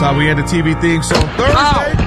how we end the TV theme song Thursday.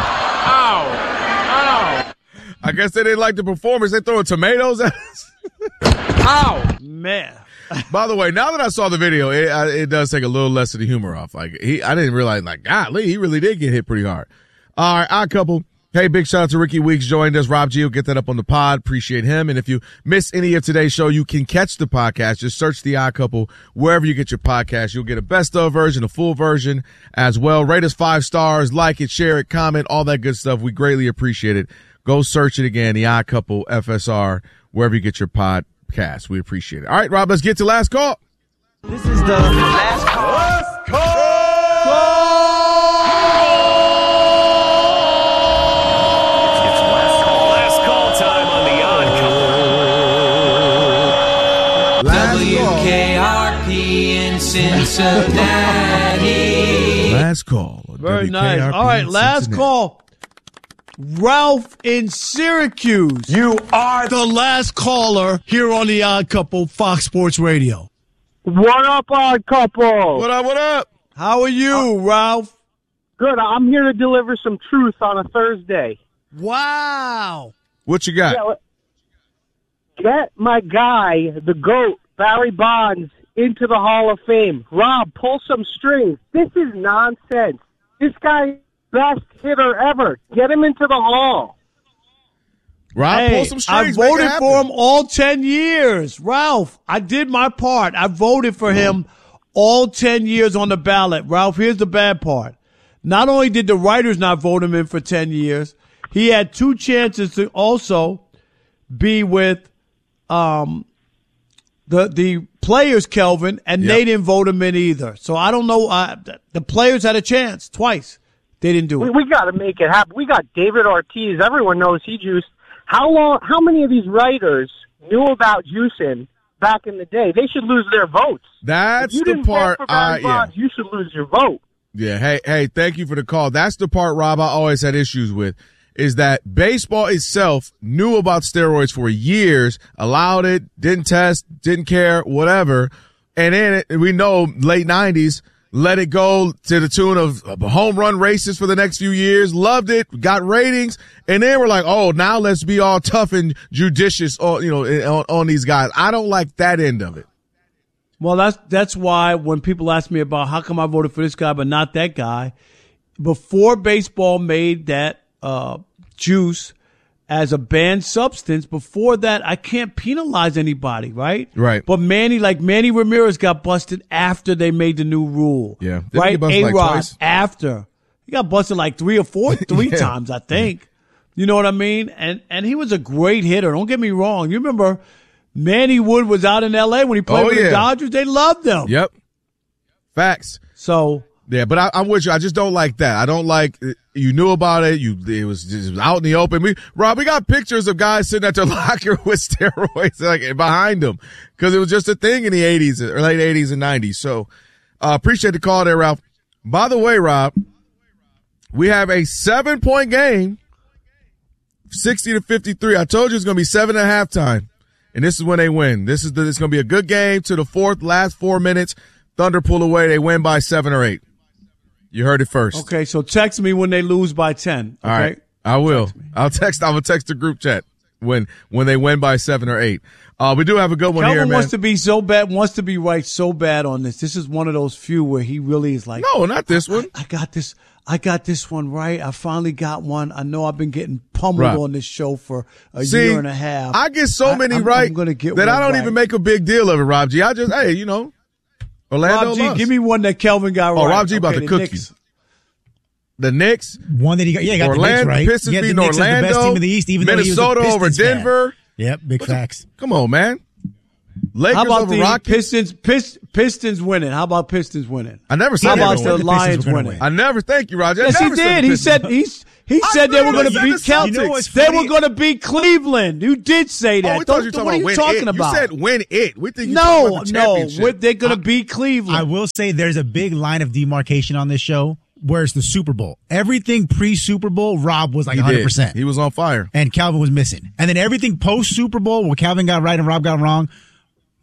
Ow. I guess they didn't like the performance. They throwing tomatoes at us. Ow, man. By the way, now that I saw the video, it does take a little less of the humor off. Like I didn't realize, like, golly, he really did get hit pretty hard. All right, Odd Couple. Hey, big shout out to Ricky Weeks joined us. Rob G will get that up on the pod. Appreciate him. And if you miss any of today's show, you can catch the podcast. Just search The Odd Couple wherever you get your podcast. You'll get a best of version, a full version as well. Rate us 5 stars, like it, share it, comment, all that good stuff. We greatly appreciate it. Go search it again, The Odd Couple FSR, wherever you get your podcast. We appreciate it. All right, Rob, let's get to last call. This is the last call. Last call. WKRP in Cincinnati. Last call. Very WKRP nice. All right, last Cincinnati. call. Ralph in Syracuse. You are the last caller here on The Odd Couple, Fox Sports Radio. What up, Odd Couple? What up, what up? How are you, Ralph? Good. I'm here to deliver some truth on a Thursday. Wow. What you got? Yeah, get my guy, the GOAT, Barry Bonds, into the Hall of Fame. Rob, pull some strings. This is nonsense. This guy, best hitter ever. Get him into the Hall. Rob, pull some I strings. Make it voted happen. for him all 10 years. Ralph, I did my part. I voted for him all 10 years on the ballot. Ralph, here's the bad part. Not only did the writers not vote him in for 10 years, he had 2 chances to also be with the players, Kelvin, and they didn't vote him in either. So I don't know. The players had a chance twice. They didn't do it. We got to make it happen. We got David Ortiz. Everyone knows he juiced. How many of these writers knew about juicing back in the day? They should lose their votes. That's if you the didn't part. vote for Barry Bonds, you should lose your vote. Yeah. Hey, thank you for the call. That's the part, Rob, I always had issues with, is that baseball itself knew about steroids for years, allowed it, didn't test, didn't care, whatever. And then we know late 90s, let it go to the tune of home run races for the next few years, loved it, got ratings. And then we're like, oh, now let's be all tough and judicious on these guys. I don't like that end of it. Well, that's why when people ask me about how come I voted for this guy but not that guy, before baseball made that juice as a banned substance, before that I can't penalize anybody, right? Right. But Manny Ramirez got busted after they made the new rule. Yeah. Didn't he Right? get busted like A-Rod twice? after. He got busted like 3 times, I think. You know what I mean? And he was a great hitter. Don't get me wrong. You remember Manny Wood was out in L.A. when he played with the Dodgers. They loved him. Yep. Facts. So. Yeah, but I'm with you. I just don't like that. I don't like you knew about it. It was out in the open. We got pictures of guys sitting at their locker with steroids like behind them because it was just a thing in the 80s or late 80s and 90s. So appreciate the call there, Ralph. By the way, Rob, we have a 7-point game, 60-53. I told you it's going to be 7 at halftime, and this is when they win. It's going to be a good game to the last 4 minutes. Thunder pull away. They win by 7 or 8. You heard it first. Okay, so text me when they lose by 10. Okay? All right, I will. I will text the group chat when they win by 7 or 8. We do have a good one Kelvin here, man. wants to be right so bad on this. This is one of those few where he really is like, no, not this one. I got this one right. I finally got one. I know I've been getting pummeled Right. on this show for a year and a half. I get so many I'm right gonna get that I one don't right. even make a big deal of it, Rob G. I just, Orlando Rob G, loves. give me one that Kelvin got right. Oh, Rob G about to cook Knicks. you. The Knicks. One that he got. Yeah, he got Orlando, the Knicks right. Pistons Yeah, the beating Knicks are Orlando. the best team in the East, even Minnesota though he was a over Pistons fan. Denver. Yep, big facts. Come on, man. Lakers How about over the Rockets. Pistons winning? How about Pistons winning? I never said How they about were the winning. Lions were gonna winning? win. I never. Thank you, Roger. I Yes, he never said did. the He said Pistons. he said they were going to literally beat said the Celtics. Celtics. They were going to beat Cleveland. You did say that. Oh, we thought you were What are talking you about talking win it. about? You said win it. We think you No, about the championship. they're going to beat Cleveland. I will say there's a big line of demarcation on this show where it's the Super Bowl. Everything pre-Super Bowl, Rob was like He did. 100%. He was on fire. And Calvin was missing. And then everything post-Super Bowl, where Calvin got right and Rob got wrong,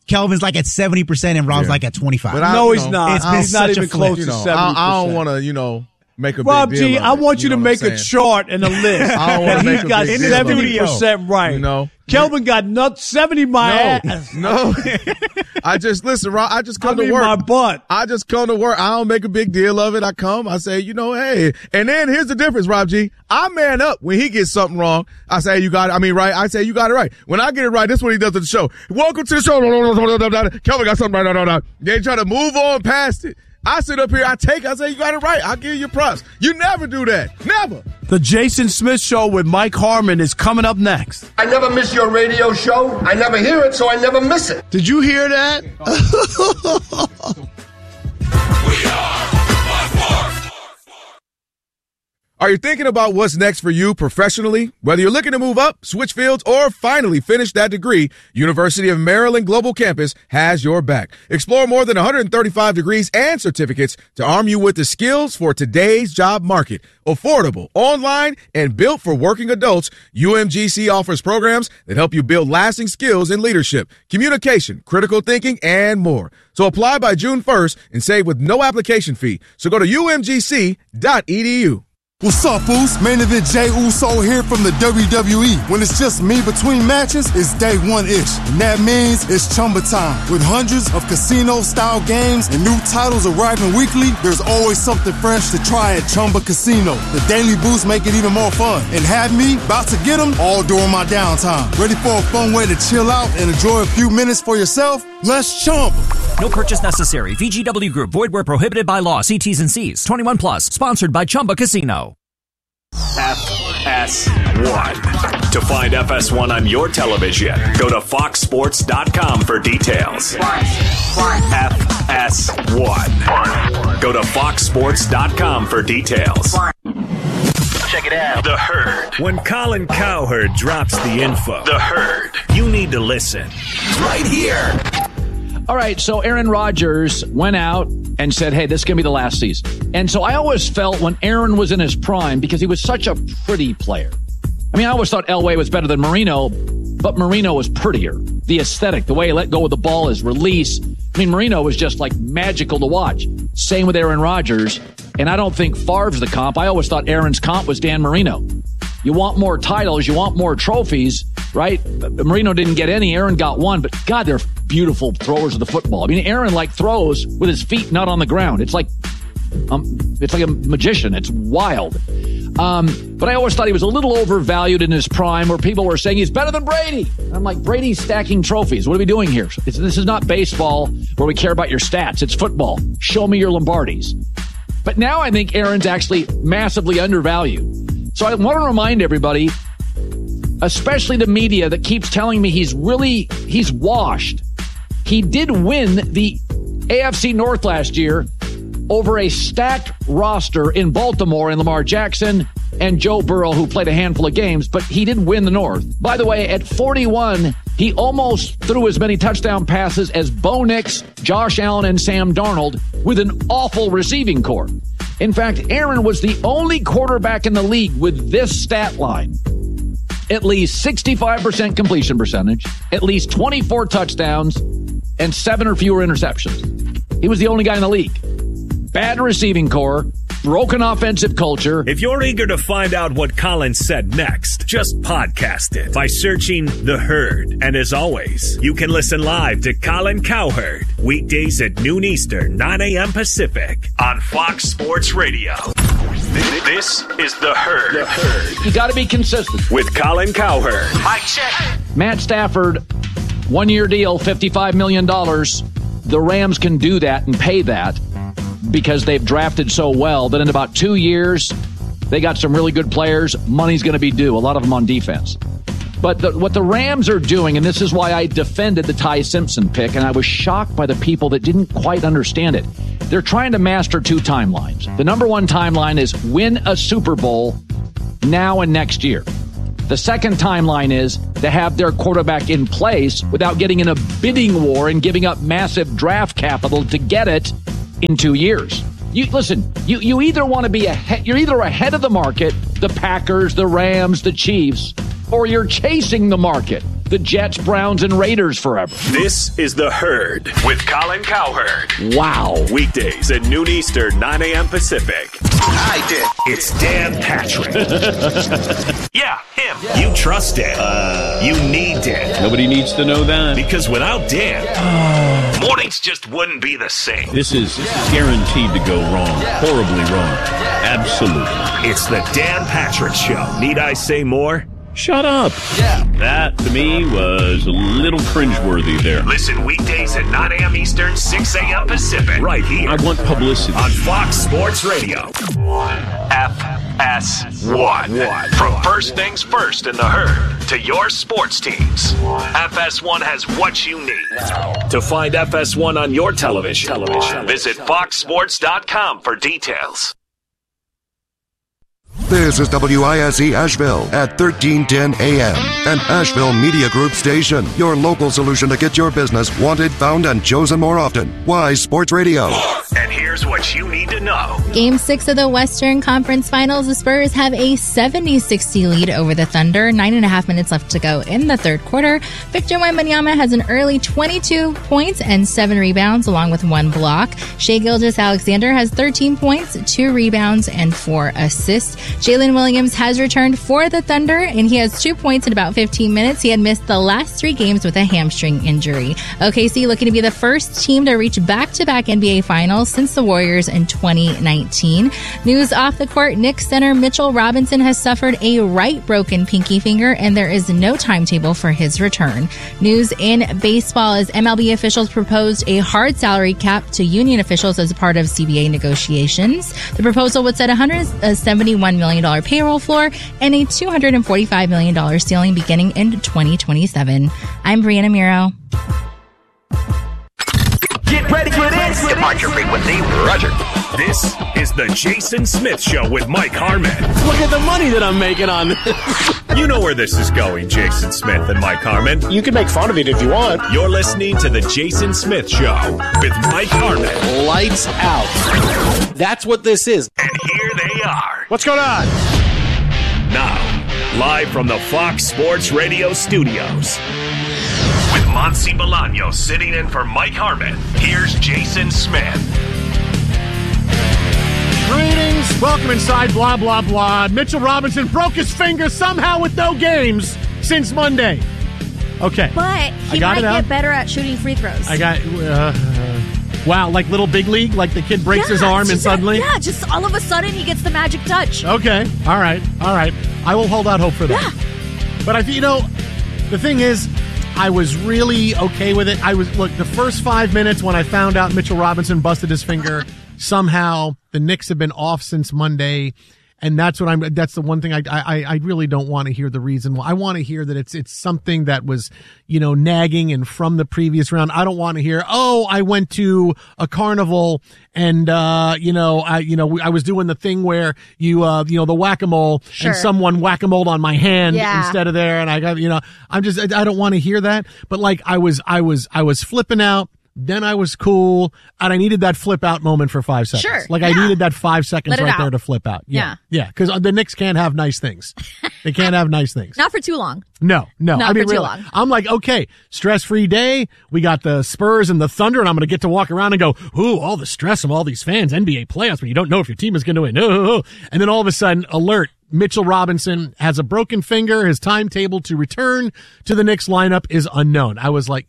Kelvin's like at 70% and Rob's like at 25. But No, he's not. It's been He's not such a even flip. close You to know, 70%. I don't want to, make a Rob big deal G, of I it, want you to know make what I'm a saying? chart and a list. I don't wanna that make he's a got big deal of it. 70% right. You know? Kelvin got 70 my ass. No. I just, listen, Rob, I just come I mean to work. my butt. I just come to work. I don't make a big deal of it. I come. I say, hey. And then here's the difference, Rob G. I man up when he gets something wrong. I say, you got it. I mean, right. I say, you got it right. When I get it right, this is what he does to the show. Welcome to the show. Kelvin got something right. They try to move on past it. I sit up here. I say, you got it right. I'll give you props. You never do that. Never. The Jason Smith Show with Mike Harmon is coming up next. I never miss your radio show. I never hear it, so I never miss it. Did you hear that? Are you thinking about what's next for you professionally? Whether you're looking to move up, switch fields, or finally finish that degree, University of Maryland Global Campus has your back. Explore more than 135 degrees and certificates to arm you with the skills for today's job market. Affordable, online, and built for working adults, UMGC offers programs that help you build lasting skills in leadership, communication, critical thinking, and more. So apply by June 1st and save with no application fee. So go to umgc.edu. What's up, Boost? Main event Jey Uso here from the WWE. When it's just me between matches, it's day one-ish. And that means it's Chumba time. With hundreds of casino-style games and new titles arriving weekly, there's always something fresh to try at Chumba Casino. The Daily Boost make it even more fun. And have me about to get them all during my downtime. Ready for a fun way to chill out and enjoy a few minutes for yourself? Let's Chumba. No purchase necessary. VGW Group. Void where prohibited by law. See T's and C's. 21 plus. Sponsored by Chumba Casino. FS1. To find FS1 on your television, go to foxsports.com for details. FS1. Go to foxsports.com for details. Check it out. The Herd. When Colin Cowherd drops the info, The Herd, you need to listen. Right here. All right, so Aaron Rodgers went out and said, hey, this is going to be the last season. And so I always felt when Aaron was in his prime, because he was such a pretty player. I mean, I always thought Elway was better than Marino, but Marino was prettier. The aesthetic, the way he let go of the ball, his release. I mean, Marino was just like magical to watch. Same with Aaron Rodgers. And I don't think Favre's the comp. I always thought Aaron's comp was Dan Marino. You want more titles, you want more trophies, right? Marino didn't get any. Aaron got one, but God, they're beautiful throwers of the football. I mean, Aaron throws with his feet not on the ground. It's like a magician. It's wild. But I always thought he was a little overvalued in his prime, where people were saying he's better than Brady. I'm like, Brady's stacking trophies. What are we doing here? This is not baseball where we care about your stats. It's football. Show me your Lombardis. But now I think Aaron's actually massively undervalued. So I want to remind everybody, especially the media that keeps telling me he's washed. He did win the AFC North last year over a stacked roster in Baltimore and Lamar Jackson and Joe Burrow, who played a handful of games, but he did win the North. By the way, at 41, he almost threw as many touchdown passes as Bo Nix, Josh Allen, and Sam Darnold with an awful receiving corps. In fact, Aaron was the only quarterback in the league with this stat line. At least 65% completion percentage, at least 24 touchdowns, and 7 or fewer interceptions. He was the only guy in the league. Bad receiving corps, broken offensive culture. If you're eager to find out what Colin said next, just podcast it by searching The Herd. And as always, you can listen live to Colin Cowherd weekdays at noon Eastern, 9 a.m. Pacific on Fox Sports Radio. This is The Herd. The Herd. You got to be consistent. With Colin Cowherd. Mic check. Matt Stafford, 1-year deal, $55 million. The Rams can do that and pay that because they've drafted so well that in about 2 years, they got some really good players. Money's going to be due, a lot of them on defense. But what the Rams are doing, and this is why I defended the Ty Simpson pick, and I was shocked by the people that didn't quite understand it. They're trying to master 2 timelines. The number one timeline is win a Super Bowl now and next year. The second timeline is to have their quarterback in place without getting in a bidding war and giving up massive draft capital to get it in 2 years. You either want to be you're either ahead of the market, the Packers, the Rams, the Chiefs, or you're chasing the market. the Jets, Browns, and Raiders forever. This is The Herd with Colin Cowherd. Wow. Weekdays at noon Eastern, 9 a.m. Pacific. I did. It's Dan Patrick. Yeah, him. You trust Dan. You need Dan. Nobody needs to know that. Because without Dan, mornings just wouldn't be the same. This is guaranteed to go wrong. Horribly wrong. Absolutely. It's the Dan Patrick Show. Need I say more? Shut up. Yeah. That, to me, was a little cringeworthy there. Listen weekdays at 9 a.m. Eastern, 6 a.m. Pacific. Right here. I want publicity. On Fox Sports Radio. FS1. From first things first in the Herd to your sports teams. FS1 has what you need. To find FS1 on your television, visit foxsports.com for details. This is WISE Asheville at 1310 AM, an Asheville Media Group station. Your local solution to get your business wanted, found, and chosen more often. Wise Sports Radio. And here's what you need to know. Game 6 of the Western Conference Finals, the Spurs have a 70-60 lead over the Thunder. 9.5 minutes left to go in the third quarter. Victor Wembanyama has an early 22 points and 7 rebounds, along with 1 block. Shai Gilgeous-Alexander has 13 points, 2 rebounds, and 4 assists. Jalen Williams has returned for the Thunder, and he has 2 points in about 15 minutes. He had missed the last 3 games with a hamstring injury. OKC looking to be the first team to reach back-to-back NBA Finals since the Warriors in 2019. News off the court, Knicks center Mitchell Robinson has suffered a right broken pinky finger, and there is no timetable for his return. News in baseball as MLB officials proposed a hard salary cap to union officials as a part of CBA negotiations. The proposal would set $171 million payroll floor and a $245 million ceiling beginning in 2027. I'm Brianna Miro. Get ready for this. Departure frequency, Roger. This is the Jason Smith Show with Mike Harmon. Look at the money that I'm making on this. You know where this is going, Jason Smith and Mike Harmon. You can make fun of it if you want. You're listening to the Jason Smith Show with Mike Harmon. Lights out. That's what this is. And here they are. What's going on? Now, live from the Fox Sports Radio studios. With Monsi Bolaños sitting in for Mike Harmon, here's Jason Smith. Greetings. Welcome inside, blah, blah, blah. Mitchell Robinson broke his finger somehow with no games since Monday. Okay. But he might get better at shooting free throws. I got, wow, like Little Big League? Like the kid breaks his arm and suddenly? Yeah, just all of a sudden he gets the magic touch. Okay. All right. I will hold out hope for that. Yeah. But the thing is, I was really okay with it. Look, the first 5 minutes when I found out Mitchell Robinson busted his finger, somehow the Knicks have been off since Monday. And that's the one thing I really don't want to hear the reason why. I want to hear that it's something that was, nagging and from the previous round. I don't want to hear, I went to a carnival and, I was doing the thing where the whack-a-mole and someone whack-a-moled on my hand instead of there. And I got, I don't want to hear that. But like I was flipping out. Then I was cool, and I needed that flip out moment for 5 seconds. Sure. I needed that 5 seconds right there to flip out. Yeah. Because the Knicks can't have nice things. They can't have nice things. Not for too long. No. Not for too long. I'm like, okay, stress-free day. We got the Spurs and the Thunder, and I'm going to get to walk around and go, ooh, all the stress of all these fans, NBA playoffs, but you don't know if your team is going to win. No. And then all of a sudden, alert. Mitchell Robinson has a broken finger. His timetable to return to the Knicks lineup is unknown. I was like,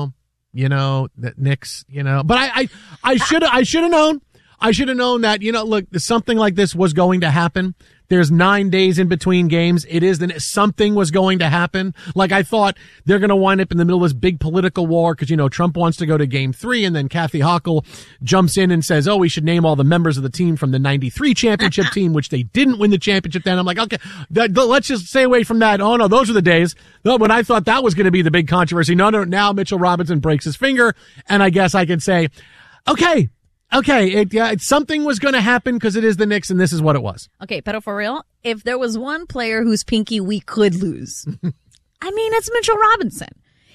that Knicks, but I should have known. I should have known that, look, something like this was going to happen. There's 9 days in between games. Something was going to happen. Like I thought they're going to wind up in the middle of this big political war because, Trump wants to go to game 3 and then Kathy Hochul jumps in and says, we should name all the members of the team from the 93 championship team, which they didn't win the championship then. I'm like, okay, let's just stay away from that. Oh no, those are the days. When I thought that was going to be the big controversy. No, now Mitchell Robinson breaks his finger and I guess I can say, okay, something was going to happen because it is the Knicks, and this is what it was. Okay, but for real, if there was one player whose pinky we could lose, it's Mitchell Robinson.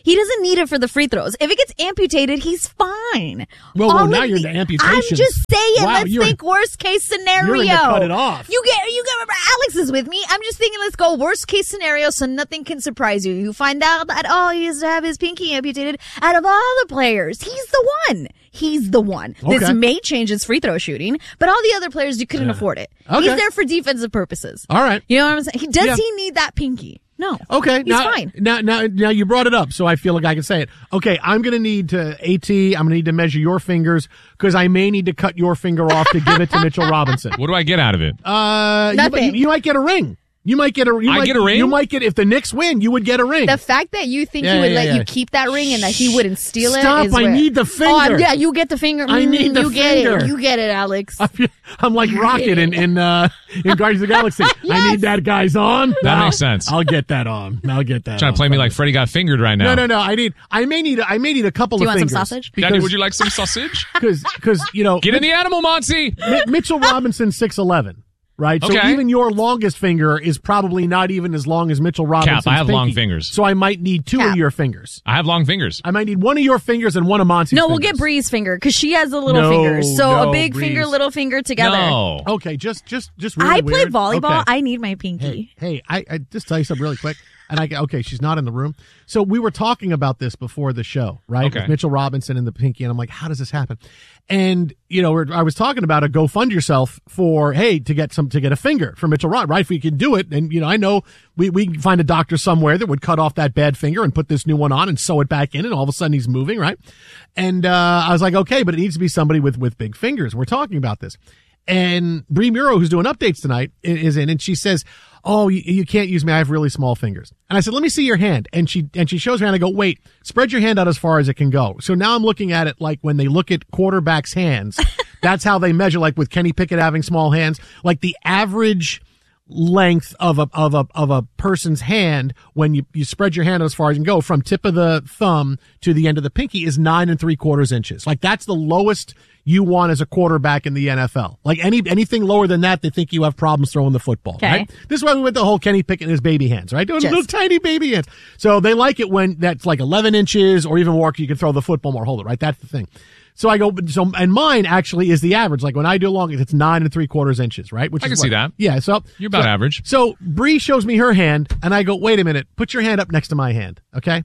He doesn't need it for the free throws. If it gets amputated, he's fine. Well, now you're into amputations. I'm just saying, Wow, let's think worst case scenario. You're into cut it off. You get, Alex is with me. I'm just thinking, let's go worst case scenario so nothing can surprise you. You find out that, he has to have his pinky amputated. Out of all the players, he's the one. He's the one. Okay. This may change his free throw shooting, but all the other players, you couldn't afford it. Okay. He's there for defensive purposes. All right. You know what I'm saying? Does he need that pinky? No. Okay. He's fine. Now you brought it up, so I feel like I can say it. Okay, I'm going to need to I'm going to need to measure your fingers because I may need to cut your finger off to give it to Mitchell Robinson. What do I get out of it? Nothing. You might get a ring. You might get a ring. You might get, if the Knicks win, you would get a ring. The fact that you think he would let you keep that ring and that he wouldn't steal it. Stop, I need the finger. Yeah, you get the finger. I need the finger. You get it, Alex. I'm like Rocket in Guardians of the Galaxy. Yes. I need that guy's on. That makes sense. I'll get that on. Trying to play me like Freddie got fingered right now. No. I may need a couple Do you of want fingers. some sausage? Daddy, would you like some sausage? Because Get in the animal, Monty. Mitchell Robinson's 6'11". Right? So Okay. even your longest finger is probably not even as long as Mitchell Robinson's Cap, I have long pinky. fingers. So I might need two of your fingers. I have long fingers. I might need one of your fingers and one of Monty's No, fingers. we'll get Bree's finger because she has a little No, finger. So no, a big Breeze. finger, little finger together. No. Okay, just really I play weird. volleyball. Okay. I need my pinky. Hey, I just tell you something really quick. And okay, she's not in the room. So we were talking about this before the show, right? Okay. With Mitchell Robinson and the pinky. And I'm like, how does this happen? And, I was talking about a go fund yourself for, to get a finger for Mitchell Robinson, right? If we can do it. And, I know we can find a doctor somewhere that would cut off that bad finger and put this new one on and sew it back in. And all of a sudden he's moving, right? And, I was like, okay, but it needs to be somebody with big fingers. We're talking about this. And Bree Muro, who's doing updates tonight, is in, and she says, "Oh, you can't use me. I have really small fingers." And I said, "Let me see your hand." And she shows her hand. I go, "Wait, spread your hand out as far as it can go." So now I'm looking at it like when they look at quarterbacks' hands. That's how they measure. Like with Kenny Pickett having small hands, like the average length of a person's hand when you spread your hand as far as you can go from tip of the thumb to the end of the pinky is 9 3/4 inches. Like that's the lowest you want as a quarterback in the NFL. Like anything lower than that, they think you have problems throwing the football. Okay. Right? This is why we went the whole Kenny Pickett and his baby hands, right? Doing little tiny baby hands. So they like it when that's like 11 inches or even more. You can throw the football more. Hold it, right? That's the thing. So I go, and mine actually is the average. Like when I do long, it's 9 3/4 inches, right? Which I can see that. Yeah. So You're about average. So Bree shows me her hand and I go, wait a minute, put your hand up next to my hand. Okay.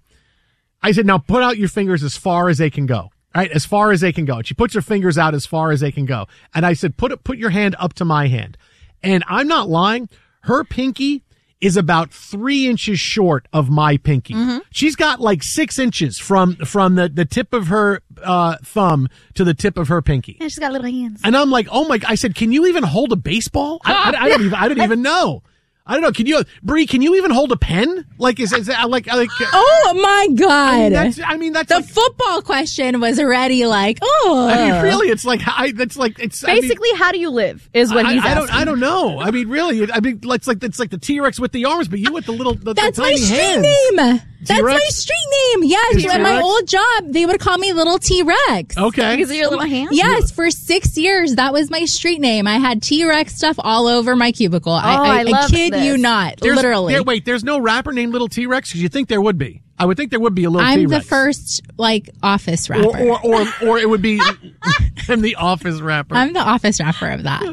I said, now put out your fingers as far as they can go. All right. As far as they can go. And she puts her fingers out as far as they can go. And I said, put your hand up to my hand. And I'm not lying. Her pinky is about 3 inches short of my pinky. Mm-hmm. She's got like 6 inches from the tip of her thumb to the tip of her pinky. Yeah, she's got little hands. And I'm like, oh my! I said, can you even hold a baseball? I don't even know. I don't know. Bree? Can you even hold a pen? Like, is that like? Oh my God! I mean, that's the like, football question was already like, oh. I mean, really, it's like, it's basically how do you live is what he's asking. I don't know. I mean, really, it's like the T-Rex with the arms, but you with the little the That's tiny my street hands. name. That's T-Rex? my street name. Yes, at my old job, they would call me Little T-Rex. Okay, because of your little hands. Yes, for 6 years, that was my street name. I had T-Rex stuff all over my cubicle. I love kid this. you not, literally. There's no rapper named Little T-Rex because you think there would be. I would think there would be a little I'm T-Rex. the first office rapper. Or it would be I'm the office rapper. I'm the office rapper of that.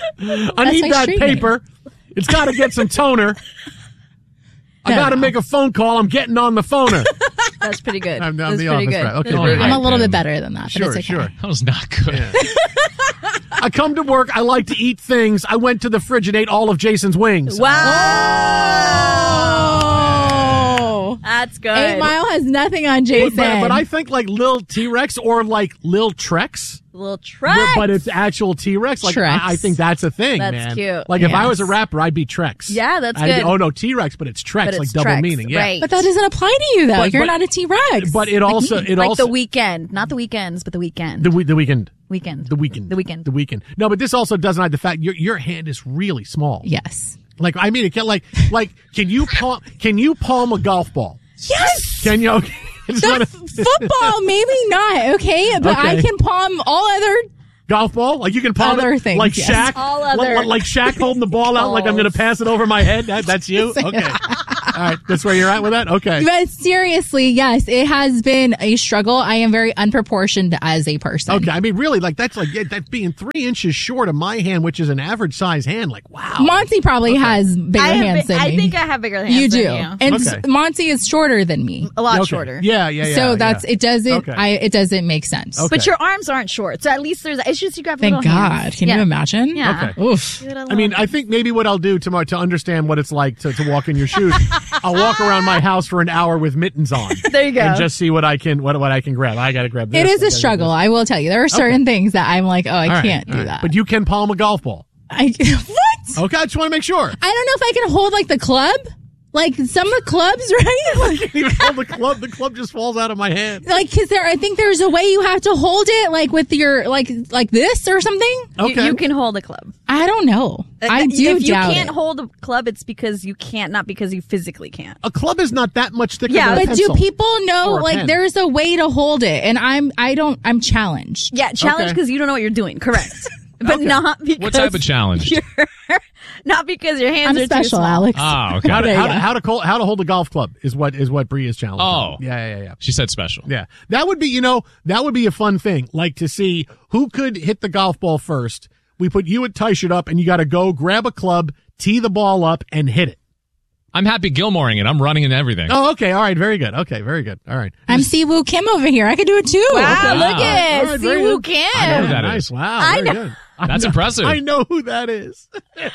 I need that paper. It's got to get some toner. I got to make a phone call. I'm getting on the phoner. That's pretty good. I'm That's the pretty office good. rapper. Okay, That's I'm a little bit better than that, but it's okay. Sure. That was not good. Yeah. I come to work. I like to eat things. I went to the fridge and ate all of Jason's wings. Wow. That's good. 8 Mile has nothing on Jason. But I think like Lil T-Rex or like Lil Trex. Little Trex. But it's actual T-Rex. Like Trex. I think that's a thing, That's man. cute. Like if I was a rapper, I'd be Trex. Yeah, that's I'd be, good. oh no, T-Rex, but it's Trex, But like it's double Trex, meaning. Yeah. right. But that doesn't apply to you, though. You're not a T-Rex. But it also like the weekend, not the weekends, but the weekend. The weekend. Weekend. The weekend. The weekend. The weekend. No, but this also doesn't hide the fact your hand is really small. Yes. Like I mean, it can can you palm a golf ball? Yes. Can you? Football, maybe not. Okay, but Okay. I can palm all other golf ball, like you can palm other it, things, like yes. Shaq, All other like Shaq holding the ball out, like I'm going to pass it over my head. That's you. Okay, all right, that's where you're at with that? Okay. But seriously, yes, it has been a struggle. I am very unproportioned as a person. Okay, I mean, really, that's being 3 inches short of my hand, which is an average size hand. Like, wow. Monty probably has bigger hands than me. I think I have bigger hands you do. than you. And Okay. Monty is shorter than me. A lot shorter. Yeah. So it doesn't make sense. Okay. But your arms aren't short, so at least it's just you got little Thank God. hands. Can you imagine? Yeah. Okay. Oof. I mean, I think maybe what I'll do tomorrow to understand what it's like to walk in your shoes, I'll walk around my house for an hour with mittens on. There you go. And just see what I can grab. I got to grab this. It is a struggle. I will tell you. There are certain things that I'm like, I can't do that. But you can palm a golf ball. What? Okay, I just want to make sure. I don't know if I can hold like the club. Like some of the clubs, right? I can't even hold the club. The club just falls out of my hand. Like, cause I think there's a way you have to hold it, like with your, like this or something. Okay. You can hold a club. I don't know. I do If you doubt can't it. hold a club, it's because you can't, not because you physically can't. A club is not that much thicker Yeah, than a but pencil. do people know, Or a like, pen. there's a way to hold it, and I'm challenged. Yeah, challenged because you don't know what you're doing. Correct. But not because What type of challenge? not because your hands I'm are special, too small. Alex. Oh, okay. How to hold a golf club is what Bree is challenged. Oh. Yeah. She said special. Yeah. That would be a fun thing, like to see who could hit the golf ball first. We put you at Teichert up, and you got to go grab a club, tee the ball up, and hit it. I'm Happy Gilmoreing it. I'm running and everything. Oh, okay. All right. Very good. Okay. Very good. All right. I'm Siwoo Kim over here. I could do it too. Wow, Okay. look at All right, very Siwoo good. Kim. I know who that Nice. is. Wow. I Very know. good. That's impressive. I know who that is.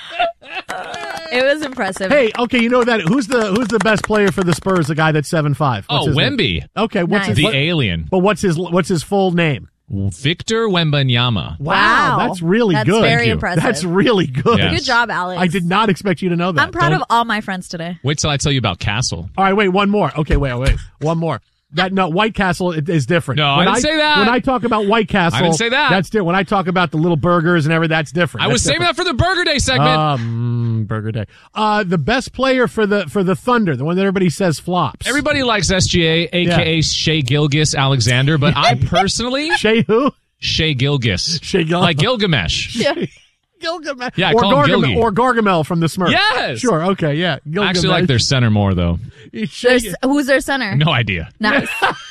It was impressive. Hey, okay, you know that who's the best player for the Spurs? The guy that's 7'5". Oh, Wemby. Okay, what's Nice. his The alien. But what's his full name? Victor Wembanyama. Wow. That's really That's good. very Thank you. impressive. That's really good. Yes. Good job, Alex. I did not expect you to know that. I'm proud of all my friends today. Wait till I tell you about Castle. All right, wait, one more. Okay, wait, one more. White Castle is different. No, I didn't say that. When I talk about White Castle, I didn't say that. That's different. When I talk about the little burgers and everything, that's different. I was saving that for the Burger Day segment. Burger Day. The best player for the Thunder, the one that everybody says flops. Everybody likes SGA, a.k.a. Shea Gilgeous-Alexander, but I personally... Shea who? Shea Gilgeous. Like Gilgamesh. Gilgamesh. Yeah, I or call him Gilgy. Or Gargamel from the Smurfs. Yes! Sure, okay, yeah. I actually like their center more, though. Who's their center? No idea. Nice.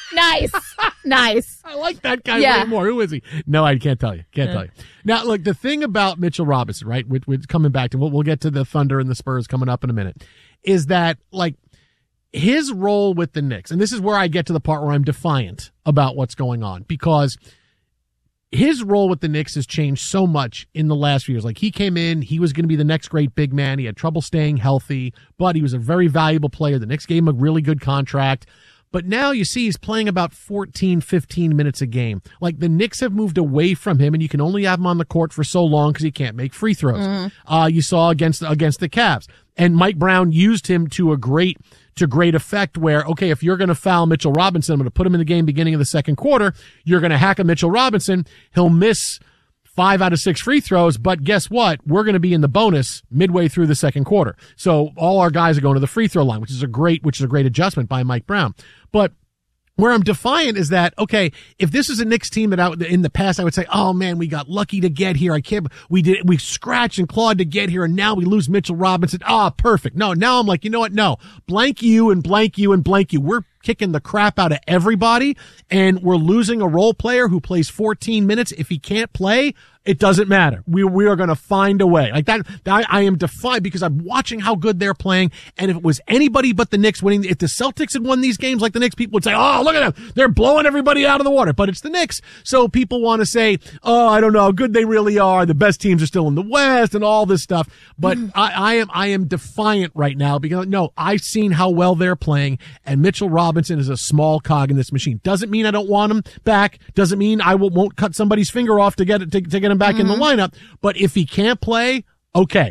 Nice. I like that guy Yeah. way more. Who is he? No, I can't tell you. Tell you. Now, look, the thing about Mitchell Robinson, right, with coming back to, we'll get to the Thunder and the Spurs coming up in a minute, is that, like, his role with the Knicks, and this is where I get to the part where I'm defiant about what's going on, because his role with the Knicks has changed so much in the last few years. Like, he came in, he was going to be the next great big man. He had trouble staying healthy, but he was a very valuable player. The Knicks gave him a really good contract. But now you see he's playing about 14, 15 minutes a game. Like, the Knicks have moved away from him, and you can only have him on the court for so long because he can't make free throws. You saw against the Cavs. And Mike Brown used him to great effect where, okay, if you're going to foul Mitchell Robinson, I'm going to put him in the game beginning of the second quarter. You're going to hack a Mitchell Robinson. He'll miss 5 out of 6 free throws, but guess what? We're going to be in the bonus midway through the second quarter. So all our guys are going to the free throw line, which is a great adjustment by Mike Brown. But where I'm defiant is that, okay, if this is a Knicks team that in the past I would say, oh man, we got lucky to get here. We scratched and clawed to get here, and now we lose Mitchell Robinson. Perfect. No, now I'm like, you know what? No, blank you and blank you and blank you. We're kicking the crap out of everybody, and we're losing a role player who plays 14 minutes. If he can't play, it doesn't matter. We are going to find a way. Like that I am defiant because I'm watching how good they're playing. And if it was anybody but the Knicks winning, if the Celtics had won these games like the Knicks, people would say, oh, look at them. They're blowing everybody out of the water. But it's the Knicks. So people want to say, oh, I don't know how good they really are. The best teams are still in the West and all this stuff. But I am defiant right now because no, I've seen how well they're playing, and Mitchell Robinson is a small cog in this machine. Doesn't mean I don't want him back. Doesn't mean I won't cut somebody's finger off to get him back in the lineup. But if he can't play, okay,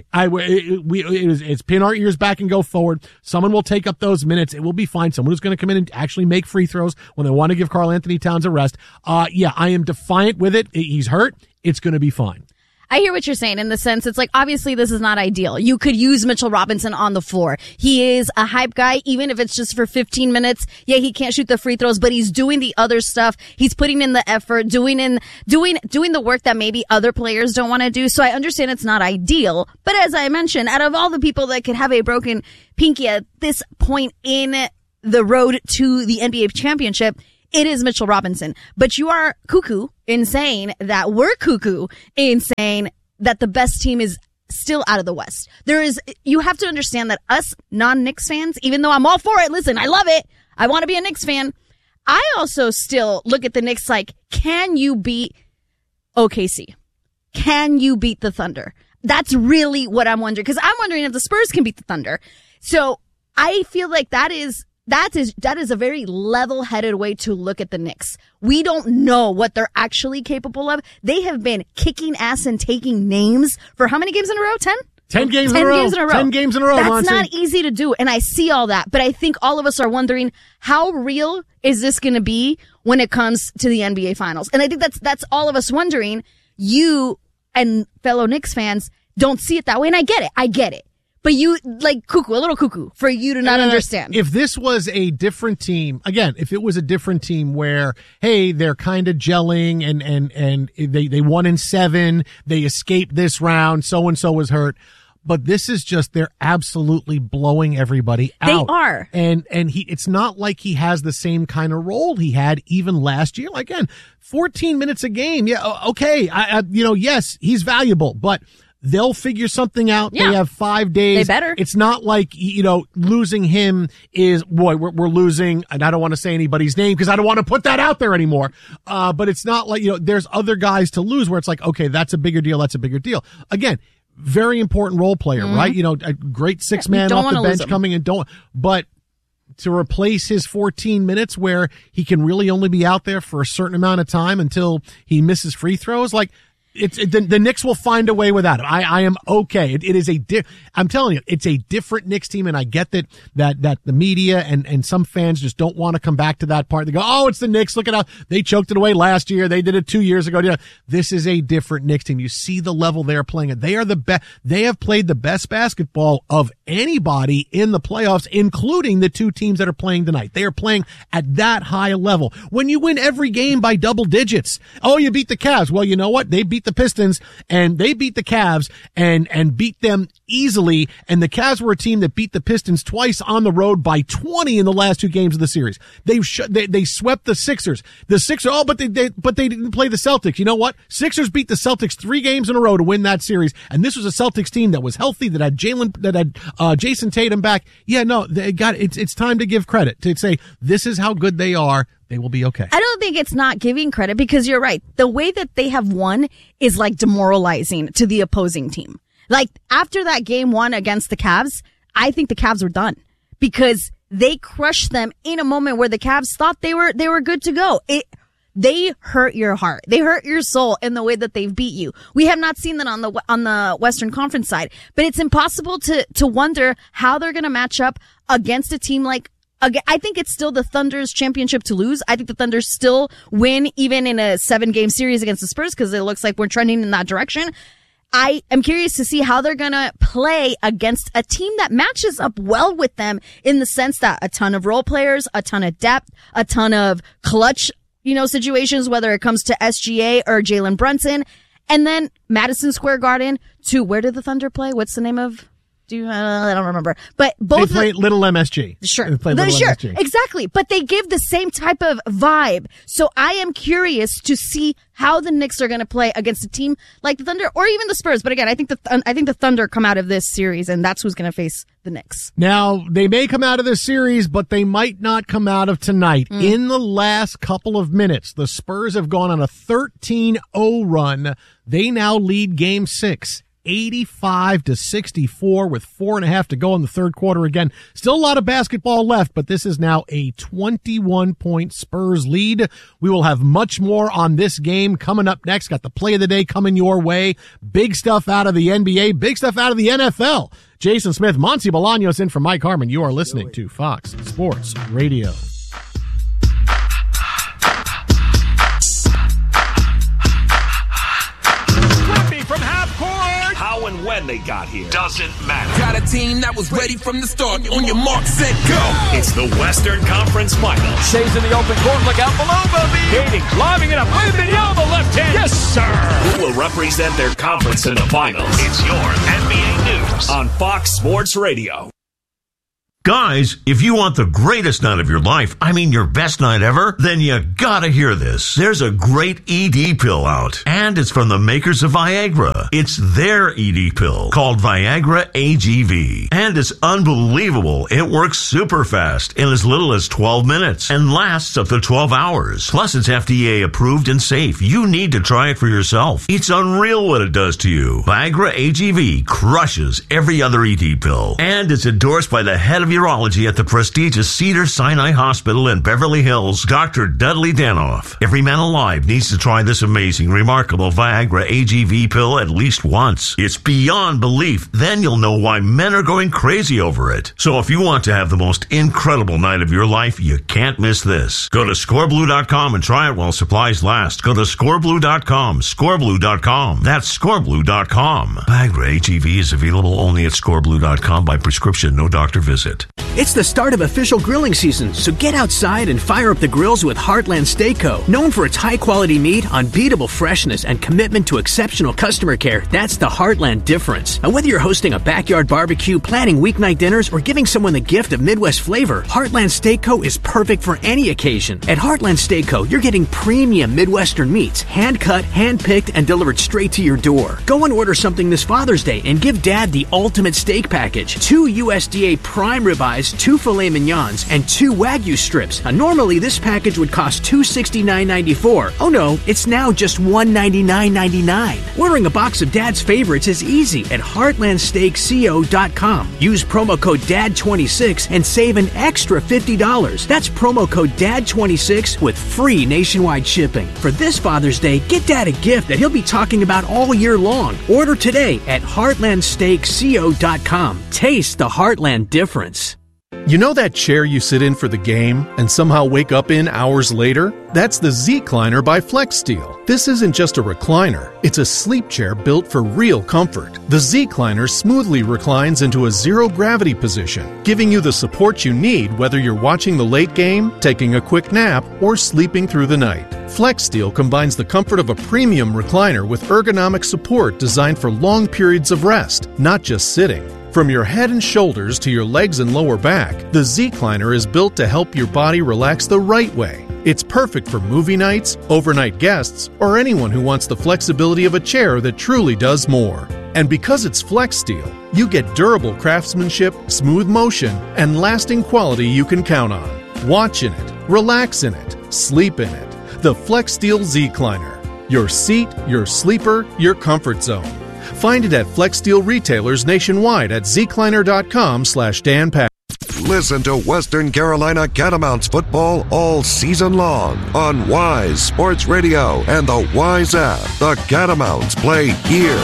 it's pin our ears back and go forward. Someone will take up those minutes. It will be fine. Someone who's going to come in and actually make free throws when they want to give Karl Anthony Towns a rest. I am defiant with it. He's hurt. It's going to be fine. I hear what you're saying in the sense it's like, obviously this is not ideal. You could use Mitchell Robinson on the floor. He is a hype guy, even if it's just for 15 minutes. Yeah, he can't shoot the free throws, but he's doing the other stuff. He's putting in the effort, doing the work that maybe other players don't want to do. So I understand it's not ideal. But as I mentioned, out of all the people that could have a broken pinky at this point in the road to the NBA championship, it is Mitchell Robinson. But you are cuckoo in saying that we're cuckoo in saying that the best team is still out of the West. You have to understand that us non-Knicks fans, even though I'm all for it, listen, I love it. I want to be a Knicks fan. I also still look at the Knicks like, can you beat OKC? Can you beat the Thunder? That's really what I'm wondering, because I'm wondering if the Spurs can beat the Thunder. So I feel like that is a very level-headed way to look at the Knicks. We don't know what they're actually capable of. They have been kicking ass and taking names for how many games in a row? 10? 10 games in a row. 10 games in a row, That's Monty. not easy to do, and I see all that. But I think all of us are wondering, how real is this going to be when it comes to the NBA Finals? And I think that's all of us wondering. You and fellow Knicks fans don't see it that way, and I get it. But you, like, a little cuckoo, for you to not understand. If this was a different team, again, if it was a different team where, hey, they're kind of gelling and they won in 7, they escaped this round, so-and-so was hurt. But this is just, they're absolutely blowing everybody out. They are. And it's not like he has the same kind of role he had even last year. Like, again, 14 minutes a game. Yeah, okay. Yes, he's valuable, but they'll figure something out. Yeah. They have 5 days. They better. It's not like, losing him is, boy, we're losing, and I don't want to say anybody's name because I don't want to put that out there anymore. But it's not like, there's other guys to lose where it's like, okay, that's a bigger deal. That's a bigger deal. Again, very important role player, right? A great 6-man off the bench coming in. But to replace his 14 minutes where he can really only be out there for a certain amount of time until he misses free throws, like, the Knicks will find a way without him. I am okay. I'm telling you, it's a different Knicks team, and I get that the media and some fans just don't want to come back to that part. They go, oh, it's the Knicks. Look at how they choked it away last year. They did it 2 years ago. This is a different Knicks team. You see the level they're playing at. They are the best. They have played the best basketball of anybody in the playoffs, including the 2 teams that are playing tonight. They are playing at that high level. When you win every game by double digits, oh, you beat the Cavs. Well, you know what? They beat the Pistons and they beat the Cavs and beat them easily. And the Cavs were a team that beat the Pistons twice on the road by 20 in the last 2 games of the series. They swept the Sixers. The Sixers, but they didn't play the Celtics. You know what? Sixers beat the Celtics 3 games in a row to win that series. And this was a Celtics team that was healthy, that had Jason Tatum back. Yeah, no, it's time to give credit, to say this is how good they are. They will be okay. I don't think it's not giving credit, because you're right. The way that they have won is like demoralizing to the opposing team. Like, after that game 1 against the Cavs, I think the Cavs were done, because they crushed them in a moment where the Cavs thought they were good to go. They hurt your heart. They hurt your soul in the way that they've beat you. We have not seen that on the Western Conference side, but it's impossible to wonder how they're going to match up against a team like, I think it's still the Thunder's championship to lose. I think the Thunder still win even in a 7-game series against the Spurs, because it looks like we're trending in that direction. I am curious to see how they're going to play against a team that matches up well with them, in the sense that a ton of role players, a ton of depth, a ton of clutch, situations, whether it comes to SGA or Jalen Brunson. And then Madison Square Garden to, where did the Thunder play? What's the name of? I don't remember. But both they play Little MSG. Sure. They play Little MSG. Exactly. But they give the same type of vibe. So I am curious to see how the Knicks are going to play against a team like the Thunder, or even the Spurs. But again, I think the Thunder come out of this series, and that's who's going to face the Knicks. Now, they may come out of this series, but they might not come out of tonight. In the last couple of minutes, the Spurs have gone on a 13-0 run. They now lead Game 6. 85-64 with 4.5 to go in the third quarter. Again, still a lot of basketball left, but this is now a 21-point Spurs lead. We will have much more on this game coming up next. Got the play of the day coming your way. Big stuff out of the NBA, big stuff out of the NFL. Jason Smith, Monty Bolaños in for Mike Harmon. You are listening to Fox Sports Radio. From how and when they got here doesn't matter. Got a team that was ready from the start. On your mark, set, go. It's the Western Conference Finals. Shay's in the open court. Look out below, Bobby. Katie climbing it up. Wembanyama, the left hand. Yes, sir. Who will represent their conference in the finals? It's your NBA News on Fox Sports Radio. Guys, if you want the greatest night of your life, I mean your best night ever, then you gotta hear this. There's a great ED pill out, and it's from the makers of Viagra. It's their ED pill called Viagra AGV, and it's unbelievable. It works super fast in as little as 12 minutes and lasts up to 12 hours. Plus, it's FDA approved and safe. You need to try it for yourself. It's unreal what it does to you. Viagra AGV crushes every other ED pill, and it's endorsed by the head of urology at the prestigious Cedars-Sinai Hospital in Beverly Hills, Dr. Dudley Danoff. Every man alive needs to try this amazing, remarkable Viagra AGV pill at least once. It's beyond belief. Then you'll know why men are going crazy over it. So if you want to have the most incredible night of your life, you can't miss this. Go to scoreblue.com and try it while supplies last. Go to scoreblue.com, scoreblue.com. That's scoreblue.com. Viagra AGV is available only at scoreblue.com by prescription, no doctor visit. It's the start of official grilling season, so get outside and fire up the grills with Heartland Steak Co. Known for its high-quality meat, unbeatable freshness, and commitment to exceptional customer care, that's the Heartland difference. And whether you're hosting a backyard barbecue, planning weeknight dinners, or giving someone the gift of Midwest flavor, Heartland Steak Co. is perfect for any occasion. At Heartland Steak Co., you're getting premium Midwestern meats, hand-cut, hand-picked, and delivered straight to your door. Go and order something this Father's Day and give Dad the ultimate steak package. 2 USDA prime ribeyes, 2 filet mignons, and 2 Wagyu strips. Now, normally this package would cost $269.94. Oh no, it's now just $199.99. Ordering a box of Dad's favorites is easy at heartlandsteakco.com. Use promo code DAD26 and save an extra $50. That's promo code DAD26 with free nationwide shipping. For this Father's Day, get Dad a gift that he'll be talking about all year long. Order today at heartlandsteakco.com. Taste the Heartland difference. You know that chair you sit in for the game and somehow wake up in hours later? That's the Z-Cliner by FlexSteel. This isn't just a recliner, it's a sleep chair built for real comfort. The Z-Cliner smoothly reclines into a zero-gravity position, giving you the support you need whether you're watching the late game, taking a quick nap, or sleeping through the night. FlexSteel combines the comfort of a premium recliner with ergonomic support designed for long periods of rest, not just sitting. From your head and shoulders to your legs and lower back, the Z-Cliner is built to help your body relax the right way. It's perfect for movie nights, overnight guests, or anyone who wants the flexibility of a chair that truly does more. And because it's FlexSteel, you get durable craftsmanship, smooth motion, and lasting quality you can count on. Watch in it, relax in it, sleep in it. The FlexSteel Z-Cliner. Your seat, your sleeper, your comfort zone. Find it at FlexSteel retailers nationwide at zcliner.com/DanPatrick. Listen to Western Carolina Catamounts football all season long on Wise Sports Radio and the Wise app. The Catamounts play here.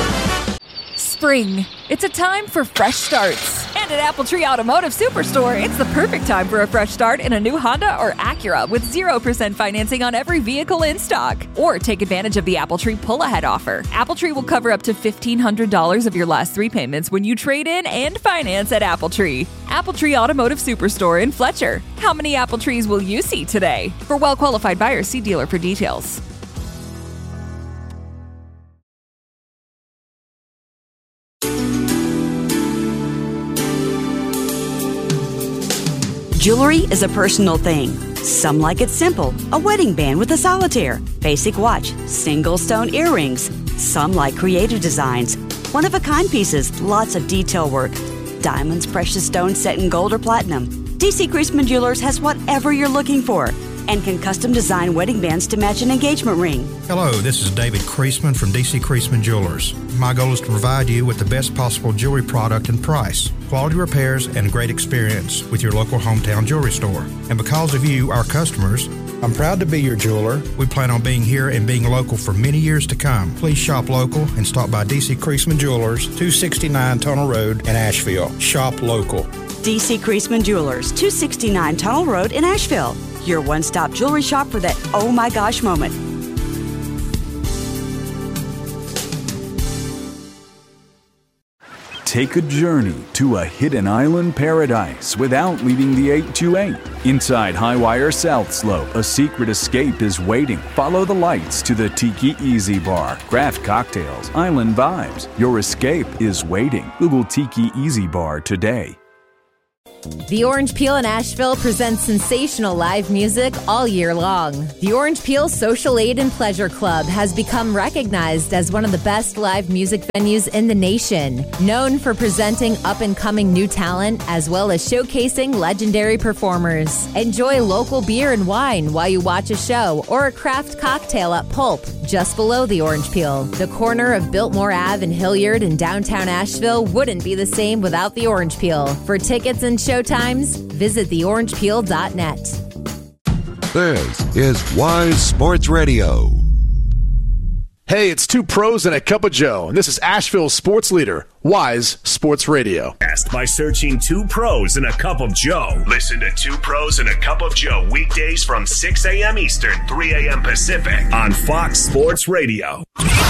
Spring. It's a time for fresh starts. And at Appletree Automotive Superstore, it's the perfect time for a fresh start in a new Honda or Acura with 0% financing on every vehicle in stock. Or take advantage of the Appletree pull-ahead offer. Appletree will cover up to $1,500 of your last 3 payments when you trade in and finance at Appletree. Appletree Automotive Superstore in Fletcher. How many Appletrees will you see today? For well-qualified buyers, see dealer for details. Jewelry is a personal thing. Some like it simple, a wedding band with a solitaire, basic watch, single stone earrings. Some like creative designs, one-of-a-kind pieces, lots of detail work. Diamonds, precious stones set in gold or platinum. DC Creasman Jewelers has whatever you're looking for and can custom design wedding bands to match an engagement ring. Hello, this is David Creasman from DC Creasman Jewelers. My goal is to provide you with the best possible jewelry product and price, quality repairs, and great experience with your local hometown jewelry store. And because of you, our customers, I'm proud to be your jeweler. We plan on being here and being local for many years to come. Please shop local and stop by DC Creasman Jewelers, 269 Tunnel Road in Asheville. Shop local. DC Creasman Jewelers, 269 Tunnel Road in Asheville. Your one-stop jewelry shop for that oh my gosh moment. Take a journey to a hidden island paradise without leaving the 828. Inside Highwire South Slope, a secret escape is waiting. Follow the lights to the Tiki Easy Bar. Craft cocktails, island vibes. Your escape is waiting. Google Tiki Easy Bar today. The Orange Peel in Asheville presents sensational live music all year long. The Orange Peel Social Aid and Pleasure Club has become recognized as one of the best live music venues in the nation, known for presenting up-and-coming new talent as well as showcasing legendary performers. Enjoy local beer and wine while you watch a show or a craft cocktail at Pulp, just below the Orange Peel. The corner of Biltmore Ave and Hilliard in downtown Asheville wouldn't be the same without the Orange Peel. For tickets and showtimes, visit theorangepeel.net. This is Wise Sports Radio. Hey, it's two pros and a cup of Joe, and this is Asheville's sports leader, Wise Sports Radio. By searching Two Pros and a Cup of Joe. Listen to Two Pros and a Cup of Joe weekdays from 6 a.m. Eastern, 3 a.m. Pacific on Fox Sports Radio.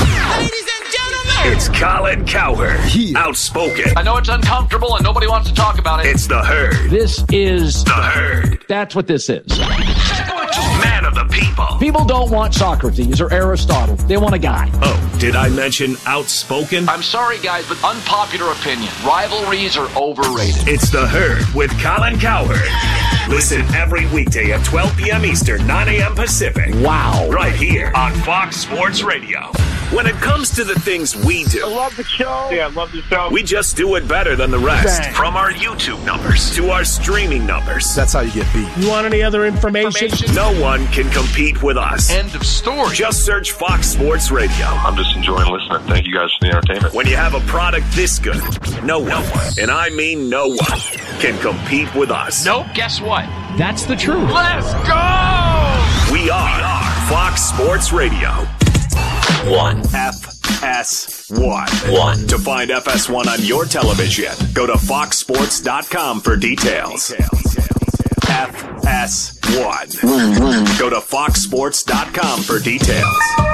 It's Colin Cowherd, outspoken. I know it's uncomfortable and nobody wants to talk about it. It's The Herd. This is The Herd. That's what this is. Man of the people. People don't want Socrates or Aristotle. They want a guy. Oh, did I mention outspoken? I'm sorry, guys, but unpopular opinion. Rivalries are overrated. It's The Herd with Colin Cowherd. Listen every weekday at 12 p.m. Eastern, 9 a.m. Pacific. Wow. Right here on Fox Sports Radio. When it comes to the things we do, I love the show. Yeah, I love the show. We just do it better than the rest. Bang. From our YouTube numbers to our streaming numbers. That's how you get beat. You want any other information? No one can compete with us. End of story. Just search Fox Sports Radio. I'm just enjoying listening. Thank you guys for the entertainment. When you have a product this good, no one, and I mean no one, can compete with us. Nope, guess what? That's the truth. Let's go! We are Fox Sports Radio. FS1. To find FS1 on your television, go to foxsports.com for details. FS1. Go to foxsports.com for details.